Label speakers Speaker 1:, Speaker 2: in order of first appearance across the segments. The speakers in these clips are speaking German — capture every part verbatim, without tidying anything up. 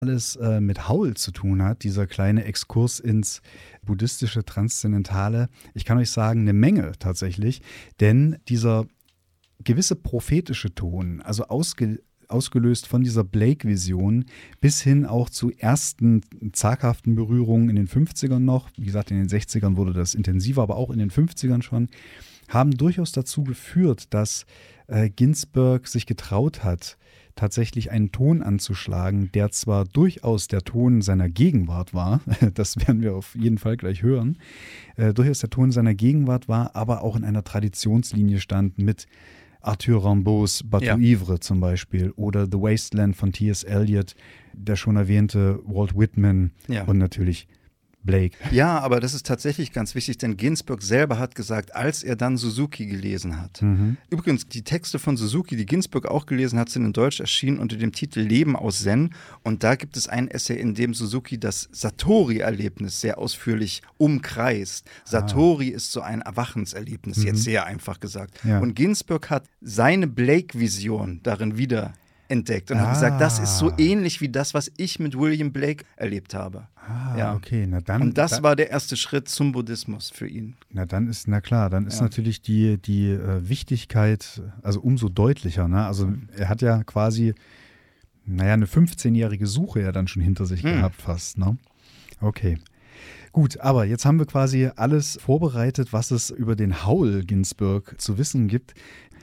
Speaker 1: alles äh, mit Howl zu tun hat, dieser kleine Exkurs ins buddhistische Transzendentale. Ich kann euch sagen, eine Menge tatsächlich, denn dieser gewisse prophetische Ton, also ausge, ausgelöst von dieser Blake-Vision bis hin auch zu ersten zaghaften Berührungen in den fünfzigern noch, wie gesagt, in den sechzigern wurde das intensiver, aber auch in den fünfzigern schon, haben durchaus dazu geführt, dass äh, Ginsberg sich getraut hat, tatsächlich einen Ton anzuschlagen, der zwar durchaus der Ton seiner Gegenwart war, das werden wir auf jeden Fall gleich hören, äh, durchaus der Ton seiner Gegenwart war, aber auch in einer Traditionslinie stand mit Arthur Rimbaud's Bateau
Speaker 2: Ja.
Speaker 1: Ivre zum Beispiel oder The Wasteland von T S. Eliot, der schon erwähnte Walt Whitman
Speaker 2: Ja.
Speaker 1: und natürlich Blake.
Speaker 2: Ja, aber das ist tatsächlich ganz wichtig, denn Ginsberg selber hat gesagt, als er dann Suzuki gelesen hat.
Speaker 1: Mhm.
Speaker 2: Übrigens, die Texte von Suzuki, die Ginsberg auch gelesen hat, sind in Deutsch erschienen unter dem Titel Leben aus Zen. Und da gibt es ein Essay, in dem Suzuki das Satori-Erlebnis sehr ausführlich umkreist. Satori ist so ein Erwachenserlebnis,
Speaker 1: Mhm.
Speaker 2: jetzt sehr einfach gesagt.
Speaker 1: Ja.
Speaker 2: Und Ginsberg hat seine Blake-Vision darin wieder entdeckt und
Speaker 1: Ah.
Speaker 2: hat gesagt, das ist so ähnlich wie das, was ich mit William Blake erlebt habe.
Speaker 1: Ah,
Speaker 2: Ja.
Speaker 1: okay, na dann.
Speaker 2: Und das
Speaker 1: da,
Speaker 2: war der erste Schritt zum Buddhismus für ihn.
Speaker 1: Na dann ist, na klar, dann ist
Speaker 2: Ja.
Speaker 1: natürlich die, die äh, Wichtigkeit, also umso deutlicher, ne? Also er hat ja quasi, naja, eine fünfzehnjährige Suche ja dann schon hinter sich
Speaker 2: Hm.
Speaker 1: gehabt fast, ne? Okay. Gut, aber jetzt haben wir quasi alles vorbereitet, was es über den Howl Ginsberg zu wissen gibt.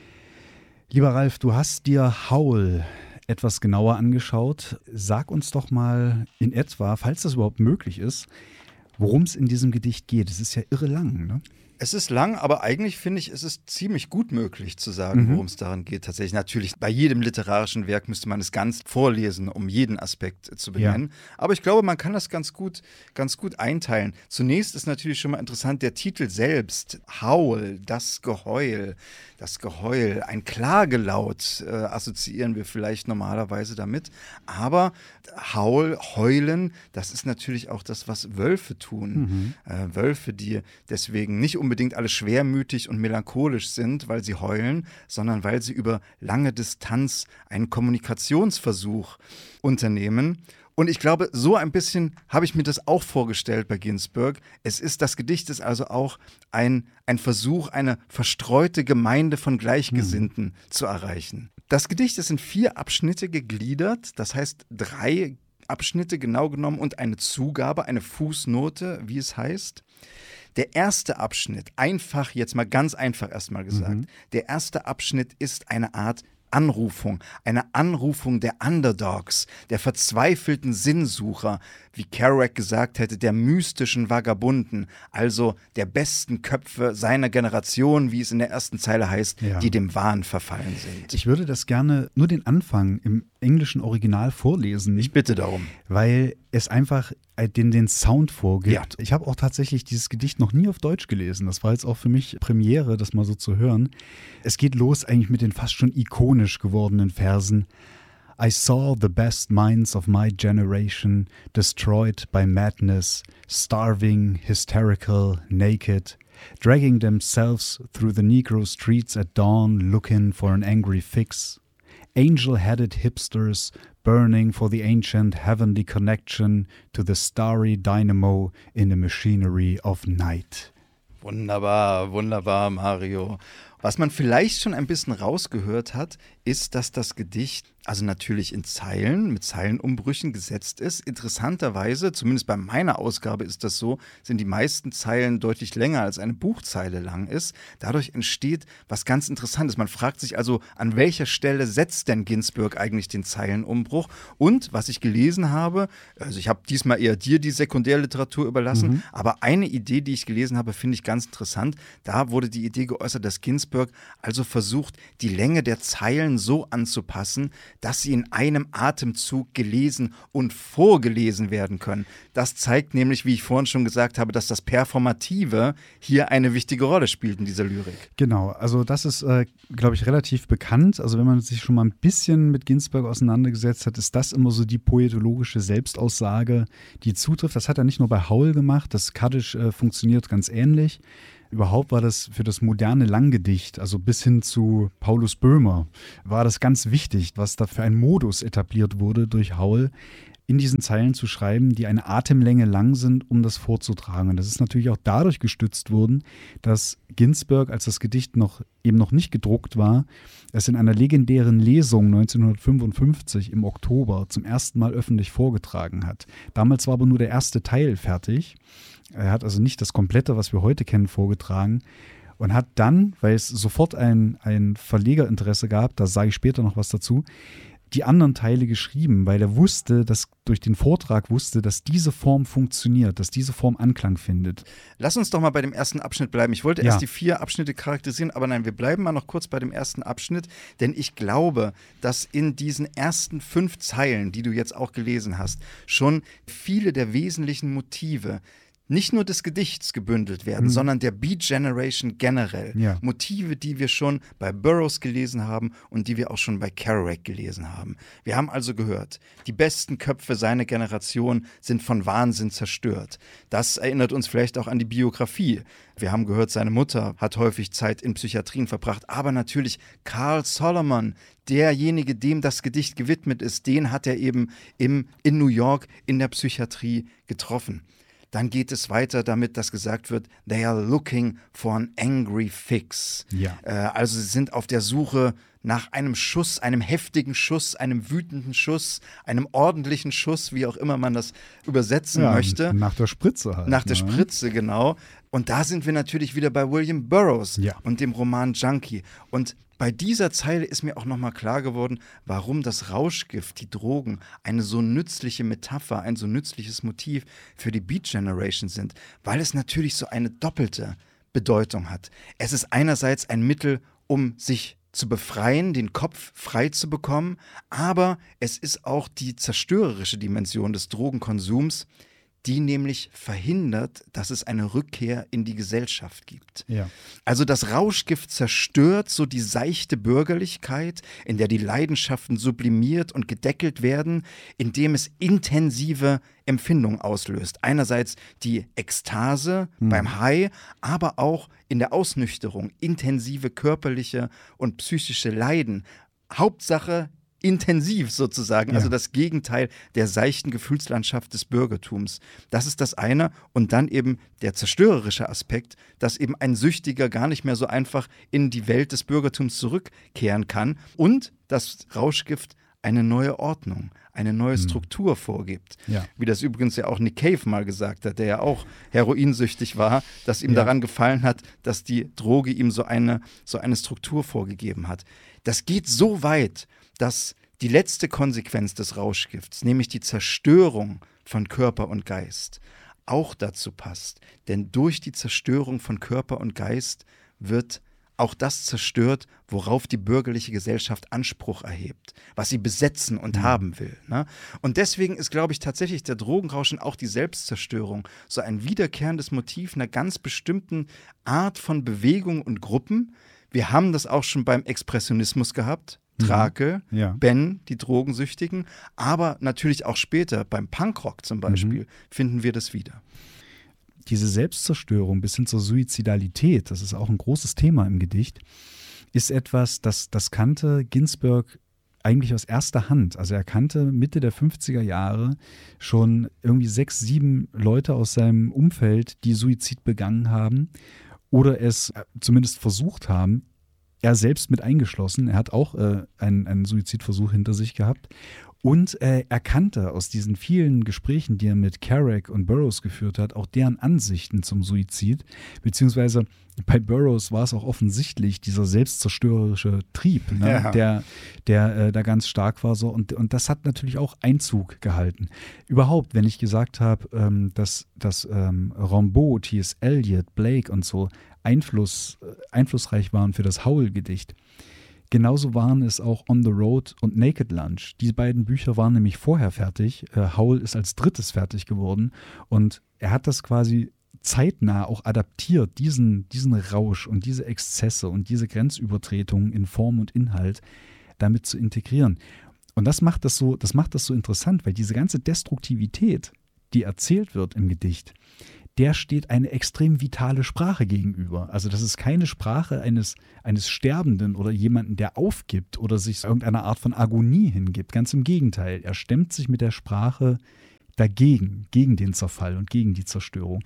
Speaker 1: Lieber Ralf, du hast dir Howl etwas genauer angeschaut. Sag uns doch mal in etwa, falls das überhaupt möglich ist, worum es in diesem Gedicht geht. Es ist ja irre lang, ne?
Speaker 2: Es ist lang, aber eigentlich finde ich, es ist ziemlich gut möglich zu sagen,
Speaker 1: Mhm.
Speaker 2: worum es daran geht. Tatsächlich, natürlich, bei jedem literarischen Werk müsste man es ganz vorlesen, um jeden Aspekt zu benennen. Aber ich glaube, man kann das ganz gut, ganz gut einteilen. Zunächst ist natürlich schon mal interessant, der Titel selbst, Howl, das Geheul. Das Geheul, ein Klagelaut äh, assoziieren wir vielleicht normalerweise damit. Aber Howl, heulen, das ist natürlich auch das, was Wölfe tun.
Speaker 1: Mhm.
Speaker 2: Äh, Wölfe, die deswegen nicht unbedingt alle schwermütig und melancholisch sind, weil sie heulen, sondern weil sie über lange Distanz einen Kommunikationsversuch unternehmen. Und ich glaube, so ein bisschen habe ich mir das auch vorgestellt bei Ginsberg. Es ist, das Gedicht ist also auch ein, ein Versuch, eine verstreute Gemeinde von Gleichgesinnten mhm. zu erreichen. Das Gedicht ist in vier Abschnitte gegliedert, das heißt drei Abschnitte genau genommen und eine Zugabe, eine Fußnote, wie es heißt. Der erste Abschnitt, einfach jetzt mal ganz einfach erstmal gesagt, mhm. der erste Abschnitt ist eine Art Anrufung, eine Anrufung der Underdogs, der verzweifelten Sinnsucher, wie Kerouac gesagt hätte, der mystischen Vagabunden, also der besten Köpfe seiner Generation, wie es in der ersten Zeile heißt,
Speaker 1: Ja.
Speaker 2: die dem Wahn verfallen sind.
Speaker 1: Ich würde das gerne nur den Anfang im englischen Original vorlesen.
Speaker 2: Ich bitte darum.
Speaker 1: Weil es einfach den, den Sound vorgibt.
Speaker 2: Ja.
Speaker 1: Ich habe auch tatsächlich dieses Gedicht noch nie auf Deutsch gelesen. Das war jetzt auch für mich Premiere, das mal so zu hören. Es geht los eigentlich mit den fast schon ikonisch gewordenen Versen. I saw the best minds of my generation destroyed by madness, starving, hysterical, naked, dragging themselves through the Negro streets at dawn looking for an angry fix. Angel-headed hipsters burning for the ancient heavenly connection to the starry dynamo in the machinery of night.
Speaker 2: Wunderbar, wunderbar, Mario. Was man vielleicht schon ein bisschen rausgehört hat, ist, dass das Gedicht also natürlich in Zeilen, mit Zeilenumbrüchen gesetzt ist. Interessanterweise, zumindest bei meiner Ausgabe ist das so, sind die meisten Zeilen deutlich länger als eine Buchzeile lang ist. Dadurch entsteht was ganz Interessantes. Man fragt sich also, an welcher Stelle setzt denn Ginsberg eigentlich den Zeilenumbruch? Und was ich gelesen habe, also ich habe diesmal eher dir die Sekundärliteratur überlassen, mhm. aber eine Idee, die ich gelesen habe, finde ich ganz interessant. Da wurde die Idee geäußert, dass Ginsberg also versucht, die Länge der Zeilen so anzupassen, dass sie in einem Atemzug gelesen und vorgelesen werden können. Das zeigt nämlich, wie ich vorhin schon gesagt habe, dass das Performative hier eine wichtige Rolle spielt in dieser Lyrik.
Speaker 1: Genau, also das ist, äh, glaube ich, relativ bekannt. Also wenn man sich schon mal ein bisschen mit Ginsberg auseinandergesetzt hat, ist das immer so die poetologische Selbstaussage, die zutrifft. Das hat er nicht nur bei Howl gemacht, das Kaddisch äh, funktioniert ganz ähnlich. Überhaupt war das für das moderne Langgedicht, also bis hin zu Paulus Böhmer, war das ganz wichtig, was da für ein Modus etabliert wurde durch Howl, in diesen Zeilen zu schreiben, die eine Atemlänge lang sind, um das vorzutragen. Und das ist natürlich auch dadurch gestützt worden, dass Ginsberg, als das Gedicht noch eben noch nicht gedruckt war, es in einer legendären Lesung neunzehnhundertfünfundfünfzig im Oktober zum ersten Mal öffentlich vorgetragen hat. Damals war aber nur der erste Teil fertig. Er hat also nicht das Komplette, was wir heute kennen, vorgetragen. Und hat dann, weil es sofort ein, ein Verlegerinteresse gab, da sage ich später noch was dazu, die anderen Teile geschrieben, weil er wusste, dass durch den Vortrag wusste, dass diese Form funktioniert, dass diese Form Anklang findet.
Speaker 2: Lass uns doch mal bei dem ersten Abschnitt bleiben. Ich wollte
Speaker 1: Ja.
Speaker 2: erst die vier Abschnitte charakterisieren, aber nein, wir bleiben mal noch kurz bei dem ersten Abschnitt, denn ich glaube, dass in diesen ersten fünf Zeilen, die du jetzt auch gelesen hast, schon viele der wesentlichen Motive nicht nur des Gedichts gebündelt werden,
Speaker 1: Mhm.
Speaker 2: sondern der Beat Generation generell.
Speaker 1: Ja.
Speaker 2: Motive, die wir schon bei Burroughs gelesen haben und die wir auch schon bei Kerouac gelesen haben. Wir haben also gehört, die besten Köpfe seiner Generation sind von Wahnsinn zerstört. Das erinnert uns vielleicht auch an die Biografie. Wir haben gehört, seine Mutter hat häufig Zeit in Psychiatrien verbracht, aber natürlich Carl Solomon, derjenige, dem das Gedicht gewidmet ist, den hat er eben im, in New York in der Psychiatrie getroffen. Dann geht es weiter damit, dass gesagt wird, they are looking for an angry fix.
Speaker 1: Ja.
Speaker 2: Äh, also sie sind auf der Suche nach einem Schuss, einem heftigen Schuss, einem wütenden Schuss, einem ordentlichen Schuss, wie auch immer man das übersetzen
Speaker 1: Ja,
Speaker 2: möchte.
Speaker 1: Nach der Spritze halt.
Speaker 2: Nach der
Speaker 1: ne?
Speaker 2: Spritze, genau. Und da sind wir natürlich wieder bei William Burroughs
Speaker 1: Ja.
Speaker 2: und dem Roman Junkie. Und bei dieser Zeile ist mir auch nochmal klar geworden, warum das Rauschgift, die Drogen, eine so nützliche Metapher, ein so nützliches Motiv für die Beat Generation sind. Weil es natürlich so eine doppelte Bedeutung hat. Es ist einerseits ein Mittel, um sich zu befreien, den Kopf frei zu bekommen, aber es ist auch die zerstörerische Dimension des Drogenkonsums, die nämlich verhindert, dass es eine Rückkehr in die Gesellschaft gibt.
Speaker 1: Ja.
Speaker 2: Also das Rauschgift zerstört so die seichte Bürgerlichkeit, in der die Leidenschaften sublimiert und gedeckelt werden, indem es intensive Empfindungen auslöst. Einerseits die Ekstase
Speaker 1: Hm.
Speaker 2: beim High, aber auch in der Ausnüchterung intensive körperliche und psychische Leiden. Hauptsache intensiv sozusagen,
Speaker 1: Ja.
Speaker 2: also das Gegenteil der seichten Gefühlslandschaft des Bürgertums. Das ist das eine. Und dann eben der zerstörerische Aspekt, dass eben ein Süchtiger gar nicht mehr so einfach in die Welt des Bürgertums zurückkehren kann und das Rauschgift eine neue Ordnung, eine neue Struktur vorgibt.
Speaker 1: Ja.
Speaker 2: Wie das übrigens ja auch Nick Cave mal gesagt hat, der ja auch heroinsüchtig war, dass ihm
Speaker 1: Ja.
Speaker 2: daran gefallen hat, dass die Droge ihm so eine, so eine Struktur vorgegeben hat. Das geht so weit, dass die letzte Konsequenz des Rauschgifts, nämlich die Zerstörung von Körper und Geist, auch dazu passt. Denn durch die Zerstörung von Körper und Geist wird auch das zerstört, worauf die bürgerliche Gesellschaft Anspruch erhebt, was sie besetzen und
Speaker 1: Mhm.
Speaker 2: haben will. Ne? Und deswegen ist, glaube ich, tatsächlich der Drogenrausch und auch die Selbstzerstörung so ein wiederkehrendes Motiv einer ganz bestimmten Art von Bewegung und Gruppen. Wir haben das auch schon beim Expressionismus gehabt. Trakel,
Speaker 1: Ja.
Speaker 2: Ben, die Drogensüchtigen, aber natürlich auch später beim Punkrock zum Beispiel finden wir das wieder.
Speaker 1: Diese Selbstzerstörung bis hin zur Suizidalität, das ist auch ein großes Thema im Gedicht, ist etwas, das, das kannte Ginsberg eigentlich aus erster Hand. Also er kannte Mitte der fünfziger Jahre schon irgendwie sechs, sieben Leute aus seinem Umfeld, die Suizid begangen haben oder es zumindest versucht haben. Er selbst mit eingeschlossen. Er hat auch äh, einen, einen Suizidversuch hinter sich gehabt. Und äh, er kannte aus diesen vielen Gesprächen, die er mit Kerouac und Burroughs geführt hat, auch deren Ansichten zum Suizid. Beziehungsweise bei Burroughs war es auch offensichtlich dieser selbstzerstörerische Trieb, ne,
Speaker 2: Ja.
Speaker 1: der, der äh, da ganz stark war. So. Und, und das hat natürlich auch Einzug gehalten. Überhaupt, wenn ich gesagt habe, ähm, dass, dass ähm, Rimbaud, T S. Eliot, Blake und so Einfluss, äh, einflussreich waren für das Howl-Gedicht. Genauso waren es auch On the Road und Naked Lunch. Diese beiden Bücher waren nämlich vorher fertig. Äh, Howl ist als drittes fertig geworden und er hat das quasi zeitnah auch adaptiert, diesen, diesen Rausch und diese Exzesse und diese Grenzübertretungen in Form und Inhalt damit zu integrieren. Und das macht das so, das macht das so interessant, weil diese ganze Destruktivität, die erzählt wird im Gedicht, der steht eine extrem vitale Sprache gegenüber. Also das ist keine Sprache eines, eines Sterbenden oder jemanden, der aufgibt oder sich irgendeiner Art von Agonie hingibt. Ganz im Gegenteil, er stemmt sich mit der Sprache dagegen, gegen den Zerfall und gegen die Zerstörung.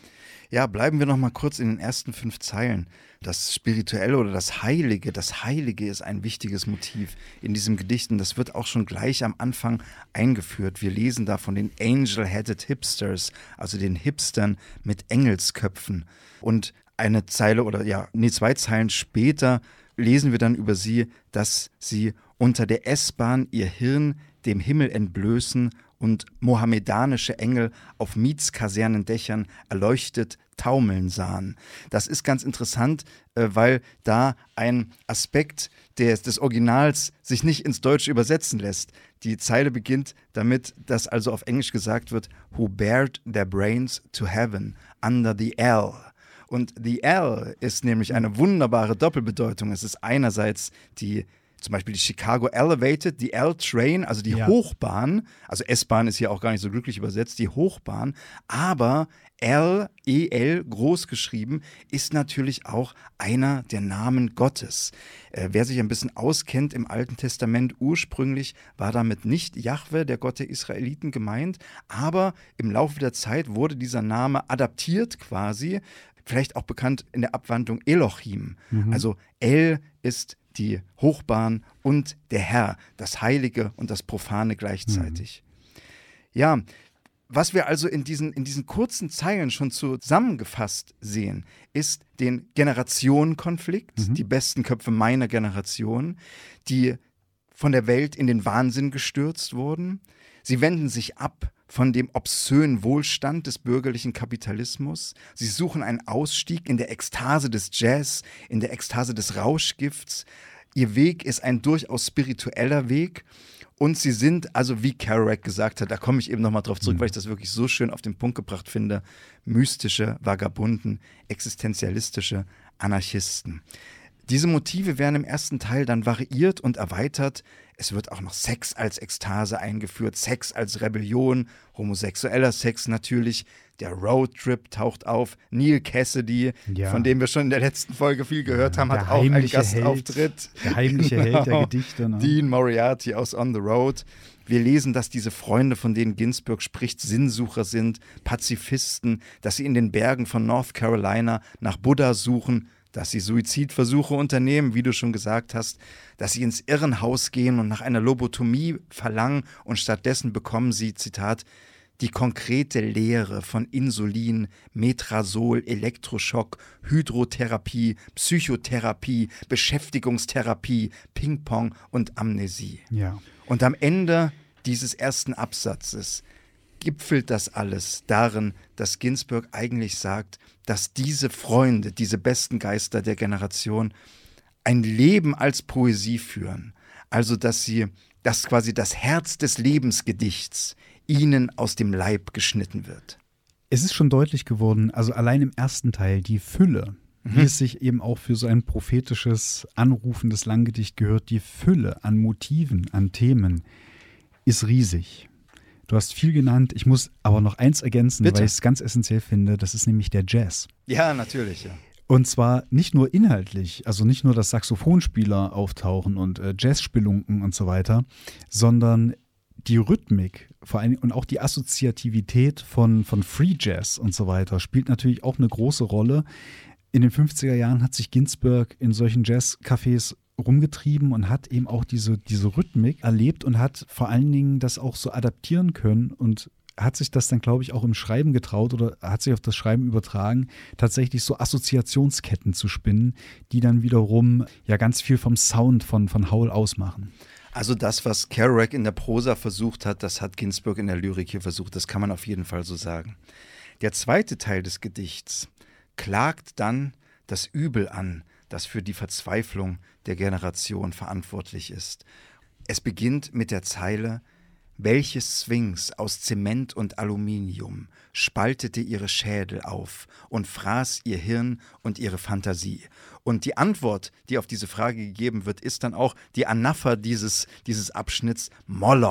Speaker 2: Ja, bleiben wir noch mal kurz in den ersten fünf Zeilen. Das Spirituelle oder das Heilige, das Heilige ist ein wichtiges Motiv in diesem Gedicht und das wird auch schon gleich am Anfang eingeführt. Wir lesen da von den Angel-Headed Hipsters, also den Hipstern mit Engelsköpfen. Und eine Zeile oder ja, nee, zwei Zeilen später lesen wir dann über sie, dass sie unter der S-Bahn ihr Hirn dem Himmel entblößen und mohammedanische Engel auf Mietskasernendächern erleuchtet taumeln sahen. Das ist ganz interessant, weil da ein Aspekt des, des Originals sich nicht ins Deutsche übersetzen lässt. Die Zeile beginnt damit, dass also auf Englisch gesagt wird, who bared their brains to heaven under the L. Und the L ist nämlich eine wunderbare Doppelbedeutung. Es ist einerseits die zum Beispiel die Chicago Elevated, die L-Train, also die ja. Hochbahn, also S-Bahn ist hier auch gar nicht so glücklich übersetzt, die Hochbahn, aber L, E L, groß geschrieben, ist natürlich auch einer der Namen Gottes. Äh, wer sich ein bisschen auskennt im Alten Testament, ursprünglich war damit nicht Jahwe, der Gott der Israeliten, gemeint, aber im Laufe der Zeit wurde dieser Name adaptiert quasi, vielleicht auch bekannt in der Abwandlung Elohim. Mhm. Also El ist die Hochbahn und der Herr, das Heilige und das Profane gleichzeitig. Mhm. Ja, was wir also in diesen, in diesen kurzen Zeilen schon zusammengefasst sehen, ist den Generationenkonflikt, mhm. die besten Köpfe meiner Generation, die von der Welt in den Wahnsinn gestürzt wurden. Sie wenden sich ab von dem obszönen Wohlstand des bürgerlichen Kapitalismus. Sie suchen einen Ausstieg in der Ekstase des Jazz, in der Ekstase des Rauschgifts. Ihr Weg ist ein durchaus spiritueller Weg. Und sie sind, also wie Kerouac gesagt hat, da komme ich eben nochmal drauf zurück, mhm. weil ich das wirklich so schön auf den Punkt gebracht finde, mystische Vagabunden, existenzialistische Anarchisten. Diese Motive werden im ersten Teil dann variiert und erweitert. Es wird auch noch Sex als Ekstase eingeführt, Sex als Rebellion, homosexueller Sex natürlich. Der Roadtrip taucht auf. Neil Cassidy, ja. von dem wir schon in der letzten Folge viel gehört haben, hat auch einen Gastauftritt.
Speaker 1: Held, der heimliche genau. Held der Gedichte. Ne?
Speaker 2: Dean Moriarty aus On the Road. Wir lesen, dass diese Freunde, von denen Ginsberg spricht, Sinnsucher sind, Pazifisten, dass sie in den Bergen von North Carolina nach Buddha suchen, dass sie Suizidversuche unternehmen, wie du schon gesagt hast, dass sie ins Irrenhaus gehen und nach einer Lobotomie verlangen und stattdessen bekommen sie, Zitat, die konkrete Lehre von Insulin, Metrazol, Elektroschock, Hydrotherapie, Psychotherapie, Beschäftigungstherapie, Ping-Pong und Amnesie.
Speaker 1: Ja.
Speaker 2: Und am Ende dieses ersten Absatzes gipfelt das alles darin, dass Ginsberg eigentlich sagt, dass diese Freunde, diese besten Geister der Generation ein Leben als Poesie führen. Also, dass sie, dass quasi das Herz des Lebensgedichts ihnen aus dem Leib geschnitten wird.
Speaker 1: Es ist schon deutlich geworden, also allein im ersten Teil, die Fülle, mhm. wie es sich eben auch für so ein prophetisches, anrufendes Langgedicht gehört, die Fülle an Motiven, an Themen ist riesig. Du hast viel genannt, ich muss aber noch eins ergänzen, Bitte? Weil ich es ganz essentiell finde, das ist nämlich der Jazz.
Speaker 2: Ja, natürlich, ja.
Speaker 1: Und zwar nicht nur inhaltlich, also nicht nur, dass Saxophonspieler auftauchen und äh, Jazzspelunken und so weiter, sondern die Rhythmik vor allem und auch die Assoziativität von, von Free Jazz und so weiter spielt natürlich auch eine große Rolle. In den fünfziger Jahren hat sich Ginsberg in solchen Jazzcafés rumgetrieben und hat eben auch diese, diese Rhythmik erlebt und hat vor allen Dingen das auch so adaptieren können und hat sich das dann, glaube ich, auch im Schreiben getraut oder hat sich auf das Schreiben übertragen, tatsächlich so Assoziationsketten zu spinnen, die dann wiederum ja ganz viel vom Sound von, von Howl ausmachen.
Speaker 2: Also das, was Kerouac in der Prosa versucht hat, das hat Ginsberg in der Lyrik hier versucht, das kann man auf jeden Fall so sagen. Der zweite Teil des Gedichts klagt dann das Übel an, das für die Verzweiflung der Generation verantwortlich ist. Es beginnt mit der Zeile: Welche Sphinx aus Zement und Aluminium spaltete ihre Schädel auf und fraß ihr Hirn und ihre Fantasie? Und die Antwort, die auf diese Frage gegeben wird, ist dann auch die Anapher dieses, dieses Abschnitts: Moloch,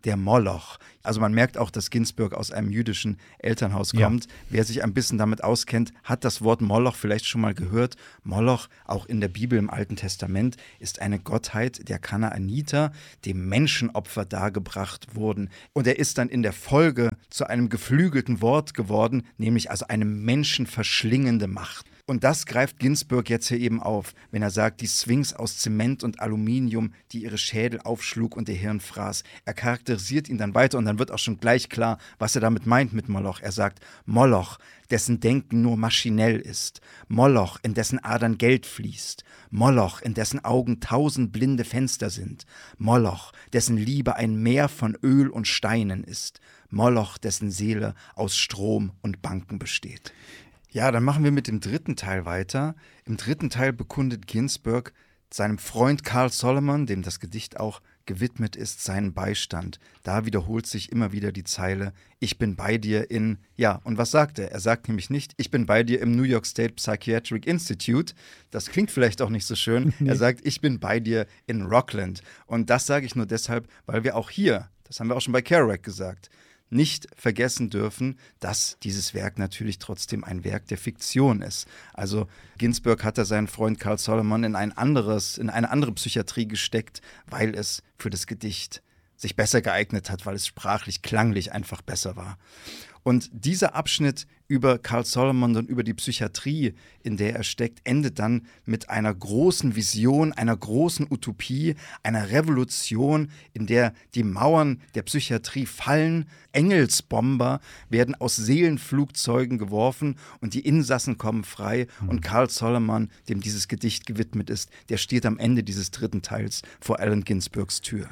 Speaker 2: der Moloch. Also man merkt auch, dass Ginsberg aus einem jüdischen Elternhaus kommt. Ja. Wer sich ein bisschen damit auskennt, hat das Wort Moloch vielleicht schon mal gehört. Moloch, auch in der Bibel im Alten Testament, ist eine Gottheit der Kanaaniter, dem Menschenopfer dargebracht wurden. Und er ist dann in der Folge zu einem geflügelten Wort geworden, nämlich also eine menschenverschlingende Macht. Und das greift Ginsberg jetzt hier eben auf, wenn er sagt, die Sphinx aus Zement und Aluminium, die ihre Schädel aufschlug und ihr Hirn fraß. Er charakterisiert ihn dann weiter und dann wird auch schon gleich klar, was er damit meint mit Moloch. Er sagt, Moloch, dessen Denken nur maschinell ist. Moloch, in dessen Adern Geld fließt. Moloch, in dessen Augen tausend blinde Fenster sind. Moloch, dessen Liebe ein Meer von Öl und Steinen ist. Moloch, dessen Seele aus Strom und Banken besteht. Ja, dann machen wir mit dem dritten Teil weiter. Im dritten Teil bekundet Ginsberg seinem Freund Carl Solomon, dem das Gedicht auch gewidmet ist, seinen Beistand. Da wiederholt sich immer wieder die Zeile, ich bin bei dir in, ja, und was sagt er? Er sagt nämlich nicht, ich bin bei dir im New York State Psychiatric Institute. Das klingt vielleicht auch nicht so schön. Nee. Er sagt, ich bin bei dir in Rockland. Und das sage ich nur deshalb, weil wir auch hier, das haben wir auch schon bei Kerouac gesagt, nicht vergessen dürfen, dass dieses Werk natürlich trotzdem ein Werk der Fiktion ist. Also Ginsberg hat da seinen Freund Carl Solomon in ein anderes, in eine andere Psychiatrie gesteckt, weil es für das Gedicht sich besser geeignet hat, weil es sprachlich, klanglich einfach besser war. Und dieser Abschnitt über Carl Solomon und über die Psychiatrie, in der er steckt, endet dann mit einer großen Vision, einer großen Utopie, einer Revolution, in der die Mauern der Psychiatrie fallen, Engelsbomber werden aus Seelenflugzeugen geworfen und die Insassen kommen frei. Mhm. Und Carl Solomon, dem dieses Gedicht gewidmet ist, der steht am Ende dieses dritten Teils vor Allen Ginsbergs Tür.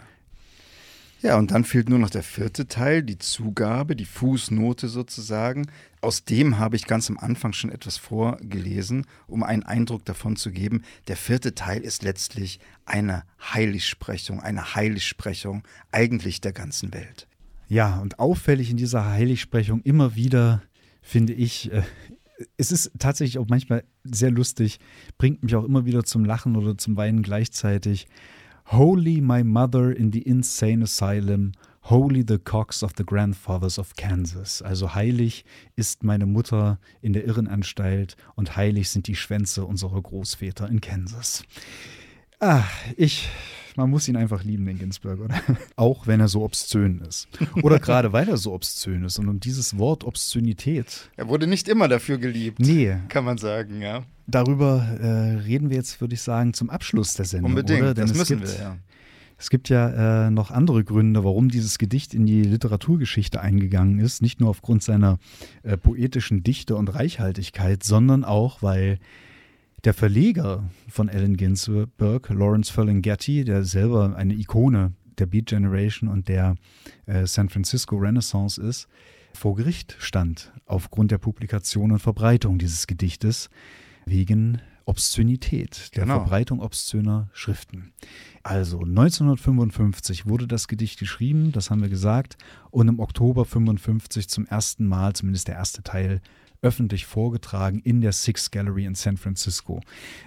Speaker 2: Ja, und dann fehlt nur noch der vierte Teil, die Zugabe, die Fußnote sozusagen. Aus dem habe ich ganz am Anfang schon etwas vorgelesen, um einen Eindruck davon zu geben. Der vierte Teil ist letztlich eine Heiligsprechung, eine Heiligsprechung eigentlich der ganzen Welt.
Speaker 1: Ja, und auffällig in dieser Heiligsprechung immer wieder, finde ich, äh, es ist tatsächlich auch manchmal sehr lustig, bringt mich auch immer wieder zum Lachen oder zum Weinen gleichzeitig. Holy my mother in the insane asylum, holy the cocks of the grandfathers of Kansas. Also heilig ist meine Mutter in der Irrenanstalt und heilig sind die Schwänze unserer Großväter in Kansas. Ah, ich, man muss ihn einfach lieben, den Ginsberg, oder? Auch wenn er so obszön ist. Oder gerade weil er so obszön ist. Und um dieses Wort Obszönität.
Speaker 2: Er wurde nicht immer dafür geliebt.
Speaker 1: Nee.
Speaker 2: Kann man sagen, ja.
Speaker 1: Darüber äh, reden wir jetzt, würde ich sagen, zum Abschluss der Sendung.
Speaker 2: Unbedingt,
Speaker 1: oder? Denn
Speaker 2: das
Speaker 1: es
Speaker 2: müssen
Speaker 1: gibt,
Speaker 2: wir, ja.
Speaker 1: Es gibt ja äh, noch andere Gründe, warum dieses Gedicht in die Literaturgeschichte eingegangen ist. Nicht nur aufgrund seiner äh, poetischen Dichte und Reichhaltigkeit, sondern auch, weil der Verleger von Allen Ginsberg, Lawrence Ferlinghetti, der selber eine Ikone der Beat Generation und der äh, San Francisco Renaissance ist, vor Gericht stand aufgrund der Publikation und Verbreitung dieses Gedichtes wegen Obszönität, der
Speaker 2: genau.
Speaker 1: Verbreitung obszöner Schriften. Also neunzehnhundertfünfundfünfzig wurde das Gedicht geschrieben, das haben wir gesagt, und im Oktober fünfundfünfzig zum ersten Mal, zumindest der erste Teil, öffentlich vorgetragen in der Sixth Gallery in San Francisco.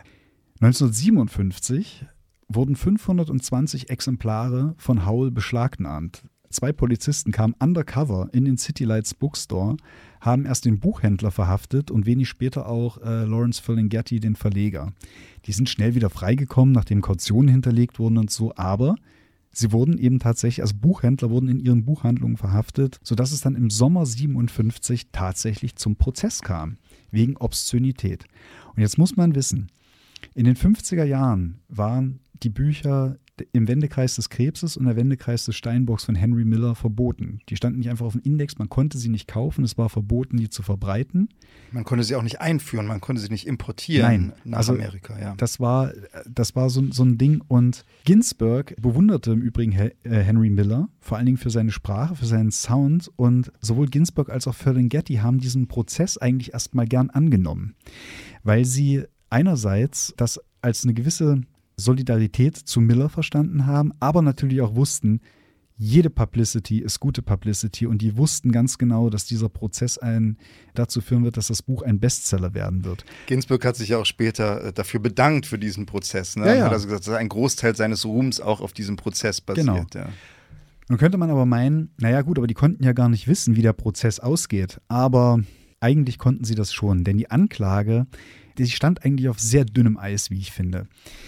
Speaker 1: neunzehnhundertsiebenundfünfzig wurden fünfhundertzwanzig Exemplare von Howell beschlagnahmt. Zwei Polizisten kamen undercover in den City Lights Bookstore, haben erst den Buchhändler verhaftet und wenig später auch äh, Lawrence Ferlinghetti, den Verleger. Die sind schnell wieder freigekommen, nachdem Kautionen hinterlegt wurden und so, aber sie wurden eben tatsächlich, also Buchhändler wurden in ihren Buchhandlungen verhaftet, sodass es dann im Sommer siebenundfünfzig tatsächlich zum Prozess kam, wegen Obszönität. Und jetzt muss man wissen, in den fünfziger Jahren waren die Bücher im Wendekreis des Krebses und der Wendekreis des Steinbocks von Henry Miller verboten. Die standen nicht einfach auf dem Index, man konnte sie nicht kaufen, es war verboten, die zu verbreiten.
Speaker 2: Man konnte sie auch nicht einführen, man konnte sie nicht importieren
Speaker 1: Nein,
Speaker 2: nach
Speaker 1: also
Speaker 2: Amerika. Ja.
Speaker 1: Das war, das war so, so ein Ding. Und Ginsberg bewunderte im Übrigen Henry Miller, vor allen Dingen für seine Sprache, für seinen Sound. Und sowohl Ginsberg als auch Ferlinghetti haben diesen Prozess eigentlich erstmal gern angenommen, weil sie einerseits das als eine gewisse Solidarität zu Miller verstanden haben, aber natürlich auch wussten, jede Publicity ist gute Publicity und die wussten ganz genau, dass dieser Prozess einen dazu führen wird, dass das Buch ein Bestseller werden wird.
Speaker 2: Ginsberg hat sich ja auch später dafür bedankt für diesen Prozess. Ne?
Speaker 1: Ja, ja.
Speaker 2: Hat also gesagt, dass ein Großteil seines Ruhms auch auf diesem Prozess basiert.
Speaker 1: Genau.
Speaker 2: Ja.
Speaker 1: Nun könnte man aber meinen, naja gut, aber die konnten ja gar nicht wissen, wie der Prozess ausgeht. Aber eigentlich konnten sie das schon, denn die Anklage, die stand eigentlich auf sehr dünnem Eis, wie ich finde.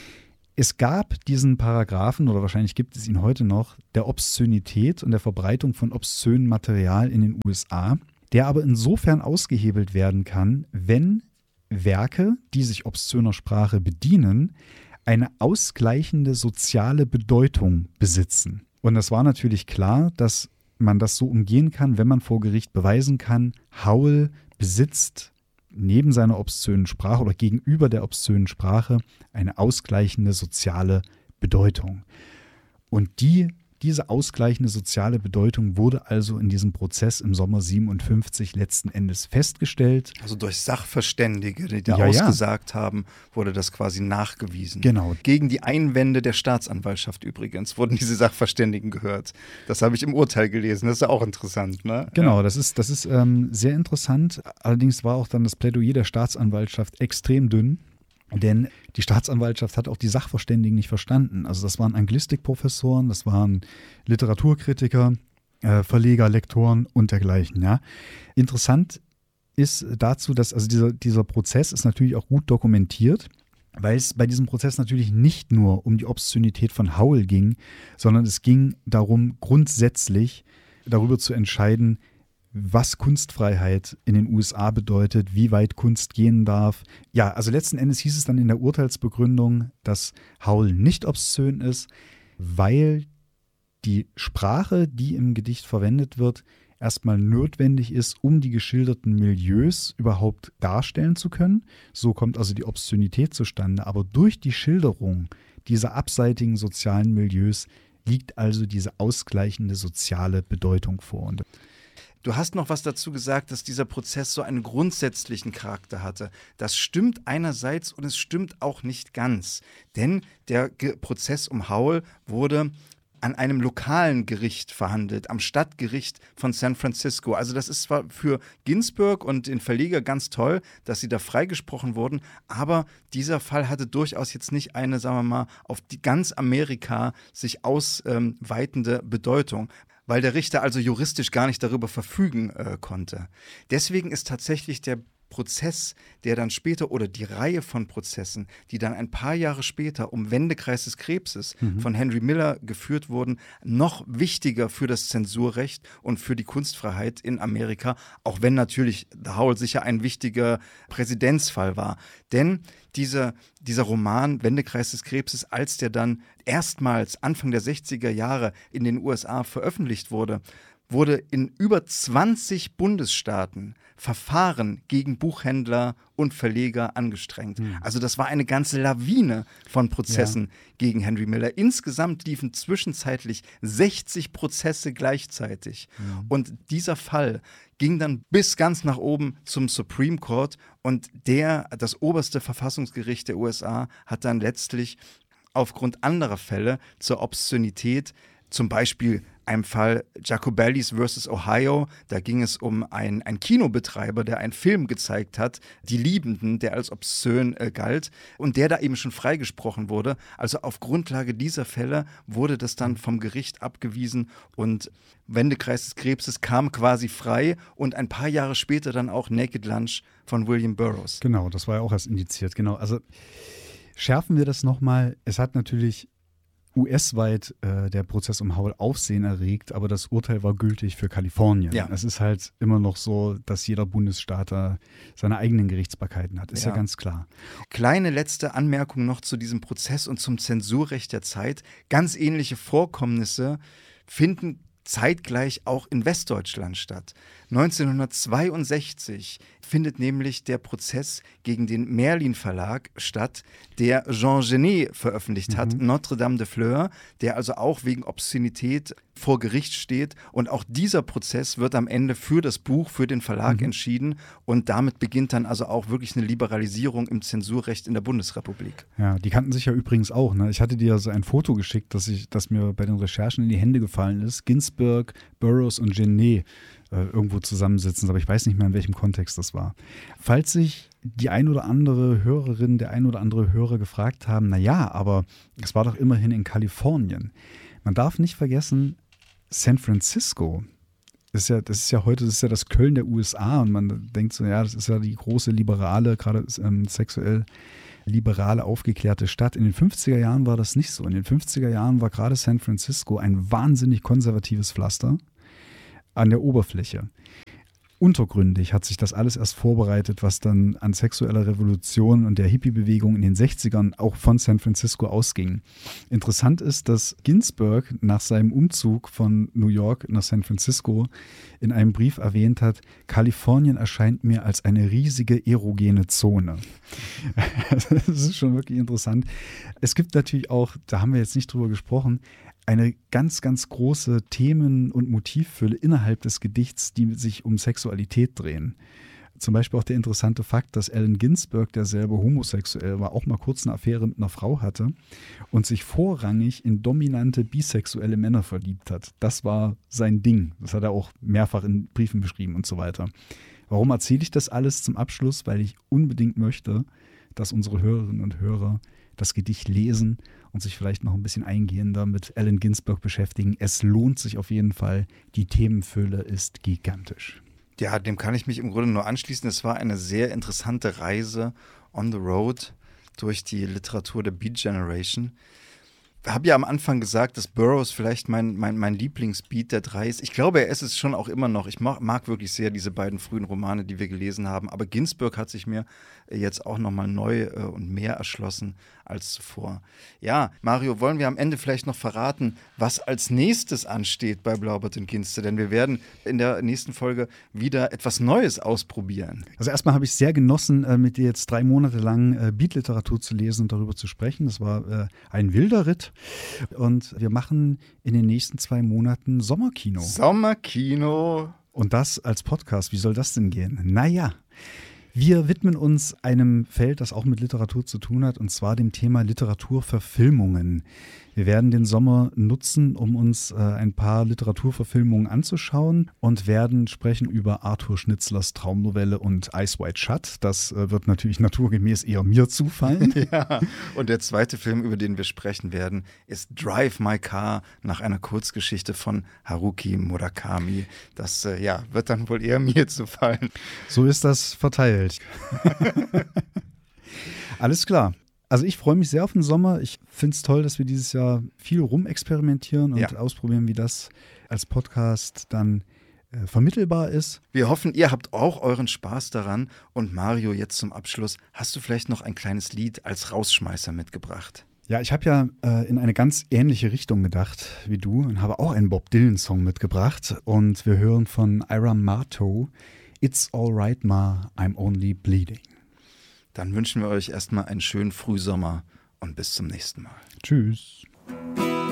Speaker 1: Es gab diesen Paragraphen, oder wahrscheinlich gibt es ihn heute noch, der Obszönität und der Verbreitung von obszönem Material in den U S A, der aber insofern ausgehebelt werden kann, wenn Werke, die sich obszöner Sprache bedienen, eine ausgleichende soziale Bedeutung besitzen. Und es war natürlich klar, dass man das so umgehen kann, wenn man vor Gericht beweisen kann, Howell besitzt neben seiner obszönen Sprache oder gegenüber der obszönen Sprache eine ausgleichende soziale Bedeutung. Und die, diese ausgleichende soziale Bedeutung wurde also in diesem Prozess im Sommer siebenundfünfzig letzten Endes festgestellt.
Speaker 2: Also durch Sachverständige, die da
Speaker 1: ja,
Speaker 2: ausgesagt
Speaker 1: ja.
Speaker 2: haben, wurde das quasi nachgewiesen.
Speaker 1: Genau.
Speaker 2: Gegen die Einwände der Staatsanwaltschaft übrigens wurden diese Sachverständigen gehört. Das habe ich im Urteil gelesen. Das ist ja auch interessant, ne?
Speaker 1: Genau,
Speaker 2: ja.
Speaker 1: das ist, das ist ähm, sehr interessant. Allerdings war auch dann das Plädoyer der Staatsanwaltschaft extrem dünn. Denn die Staatsanwaltschaft hat auch die Sachverständigen nicht verstanden. Also das waren Anglistikprofessoren, das waren Literaturkritiker, äh, Verleger, Lektoren und dergleichen. Ja. Interessant ist dazu, dass also dieser, dieser Prozess ist natürlich auch gut dokumentiert, weil es bei diesem Prozess natürlich nicht nur um die Obszönität von Howell ging, sondern es ging darum, grundsätzlich darüber zu entscheiden, was Kunstfreiheit in den U S A bedeutet, wie weit Kunst gehen darf. Ja, also letzten Endes hieß es dann in der Urteilsbegründung, dass Howell nicht obszön ist, weil die Sprache, die im Gedicht verwendet wird, erstmal notwendig ist, um die geschilderten Milieus überhaupt darstellen zu können. So kommt also die Obszönität zustande. Aber durch die Schilderung dieser abseitigen sozialen Milieus liegt also diese ausgleichende soziale Bedeutung vor. Und
Speaker 2: du hast noch was dazu gesagt, dass dieser Prozess so einen grundsätzlichen Charakter hatte. Das stimmt einerseits und es stimmt auch nicht ganz. Denn der Ge- Prozess um Howell wurde an einem lokalen Gericht verhandelt, am Stadtgericht von San Francisco. Also das ist zwar für Ginsburg und den Verleger ganz toll, dass sie da freigesprochen wurden, aber dieser Fall hatte durchaus jetzt nicht eine, sagen wir mal, auf die ganz Amerika sich ausweitende ähm, Bedeutung, weil der Richter also juristisch gar nicht darüber verfügen äh, konnte. Deswegen ist tatsächlich der Prozess, der dann später, oder die Reihe von Prozessen, die dann ein paar Jahre später um Wendekreis des Krebses mhm. von Henry Miller geführt wurden, noch wichtiger für das Zensurrecht und für die Kunstfreiheit in Amerika, auch wenn natürlich Howell sicher ein wichtiger Präzedenzfall war. Denn dieser, dieser Roman Wendekreis des Krebses, als der dann erstmals Anfang der sechziger Jahre in den U S A veröffentlicht wurde, wurde in über zwanzig Bundesstaaten Verfahren gegen Buchhändler und Verleger angestrengt. Mhm. Also das war eine ganze Lawine von Prozessen ja. gegen Henry Miller. Insgesamt liefen zwischenzeitlich sechzig Prozesse gleichzeitig. Mhm. Und dieser Fall ging dann bis ganz nach oben zum Supreme Court und der, das oberste Verfassungsgericht der U S A, hat dann letztlich aufgrund anderer Fälle zur Obszönität, zum Beispiel einem Fall Jacobellis versus Ohio, da ging es um einen, einen Kinobetreiber, der einen Film gezeigt hat, Die Liebenden, der als obszön äh, galt und der da eben schon freigesprochen wurde. Also auf Grundlage dieser Fälle wurde das dann vom Gericht abgewiesen und Wendekreis des Krebses kam quasi frei und ein paar Jahre später dann auch Naked Lunch von William Burroughs.
Speaker 1: Genau, das war ja auch erst indiziert, genau. Also schärfen wir das nochmal. Es hat natürlich U S-weit äh, der Prozess um Howell Aufsehen erregt, aber das Urteil war gültig für Kalifornien.
Speaker 2: Ja.
Speaker 1: Es ist halt immer noch so, dass jeder Bundesstaat da seine eigenen Gerichtsbarkeiten hat. Ist ja, ja ganz klar.
Speaker 2: Kleine letzte Anmerkung noch zu diesem Prozess und zum Zensurrecht der Zeit. Ganz ähnliche Vorkommnisse finden zeitgleich auch in Westdeutschland statt. neunzehnhundertzweiundsechzig findet nämlich der Prozess gegen den Merlin Verlag statt, der Jean Genet veröffentlicht mhm. hat, Notre-Dame de Fleurs, der also auch wegen Obszönität vor Gericht steht. Und auch dieser Prozess wird am Ende für das Buch, für den Verlag mhm. entschieden. Und damit beginnt dann also auch wirklich eine Liberalisierung im Zensurrecht in der Bundesrepublik.
Speaker 1: Ja, die kannten sich ja übrigens auch. Ne? Ich hatte dir so ein Foto geschickt, das, ich, das mir bei den Recherchen in die Hände gefallen ist. Ginsburg, Burroughs und Genet äh, irgendwo zusammensitzen, aber ich weiß nicht mehr, in welchem Kontext das war. Falls sich die ein oder andere Hörerin, der ein oder andere Hörer gefragt haben, naja, aber es war doch immerhin in Kalifornien. Man darf nicht vergessen, San Francisco ist ja, das ist ja heute, das ist ja das Köln der U S A und man denkt so, ja, das ist ja die große liberale, gerade ähm, sexuell liberale, aufgeklärte Stadt. In den fünfziger Jahren war das nicht so. In den fünfziger Jahren war gerade San Francisco ein wahnsinnig konservatives Pflaster an der Oberfläche. Untergründig hat sich das alles erst vorbereitet, was dann an sexueller Revolution und der Hippie-Bewegung in den sechzigern auch von San Francisco ausging. Interessant ist, dass Ginsberg nach seinem Umzug von New York nach San Francisco in einem Brief erwähnt hat, Kalifornien erscheint mir als eine riesige erogene Zone. Das ist schon wirklich interessant. Es gibt natürlich auch, da haben wir jetzt nicht drüber gesprochen, eine ganz, ganz große Themen- und Motivfülle innerhalb des Gedichts, die sich um Sexualität drehen. Zum Beispiel auch der interessante Fakt, dass Allen Ginsberg, der selber homosexuell war, auch mal kurz eine Affäre mit einer Frau hatte und sich vorrangig in dominante bisexuelle Männer verliebt hat. Das war sein Ding. Das hat er auch mehrfach in Briefen beschrieben und so weiter. Warum erzähle ich das alles zum Abschluss? Weil ich unbedingt möchte, dass unsere Hörerinnen und Hörer das Gedicht lesen und sich vielleicht noch ein bisschen eingehender mit Allen Ginsberg beschäftigen. Es lohnt sich auf jeden Fall. Die Themenfülle ist gigantisch.
Speaker 2: Ja, dem kann ich mich im Grunde nur anschließen. Es war eine sehr interessante Reise on the road durch die Literatur der Beat Generation. Ich habe ja am Anfang gesagt, dass Burroughs vielleicht mein, mein, mein Lieblingsbeat der drei ist. Ich glaube, er ist es schon auch immer noch. Ich mag, mag wirklich sehr diese beiden frühen Romane, die wir gelesen haben. Aber Ginsberg hat sich mir jetzt auch nochmal neu äh, und mehr erschlossen als zuvor. Ja, Mario, wollen wir am Ende vielleicht noch verraten, was als nächstes ansteht bei Blaubart und Ginster? Denn wir werden in der nächsten Folge wieder etwas Neues ausprobieren.
Speaker 1: Also erstmal habe ich sehr genossen, äh, mit dir jetzt drei Monate lang äh, Beatliteratur zu lesen und darüber zu sprechen. Das war äh, ein wilder Ritt. Und wir machen in den nächsten zwei Monaten Sommerkino.
Speaker 2: Sommerkino.
Speaker 1: Und das als Podcast. Wie soll das denn gehen? Naja, wir widmen uns einem Feld, das auch mit Literatur zu tun hat, und zwar dem Thema Literaturverfilmungen. Wir werden den Sommer nutzen, um uns äh, ein paar Literaturverfilmungen anzuschauen und werden sprechen über Arthur Schnitzlers Traumnovelle und Eyes Wide Shut. Das äh, wird natürlich naturgemäß eher mir zufallen.
Speaker 2: Ja, und der zweite Film, über den wir sprechen werden, ist Drive My Car, nach einer Kurzgeschichte von Haruki Murakami. Das äh, ja, wird dann wohl eher mir zufallen.
Speaker 1: So ist das verteilt. Alles klar. Also ich freue mich sehr auf den Sommer. Ich finde es toll, dass wir dieses Jahr viel rumexperimentieren und ja. ausprobieren, wie das als Podcast dann äh, vermittelbar ist.
Speaker 2: Wir hoffen, ihr habt auch euren Spaß daran. Und Mario, jetzt zum Abschluss, hast du vielleicht noch ein kleines Lied als Rausschmeißer mitgebracht?
Speaker 1: Ja, ich habe ja äh, in eine ganz ähnliche Richtung gedacht wie du und habe auch einen Bob Dylan-Song mitgebracht. Und wir hören von Ira Marto, It's Alright Ma, I'm Only Bleeding.
Speaker 2: Dann wünschen wir euch erstmal einen schönen Frühsommer und bis zum nächsten Mal.
Speaker 1: Tschüss.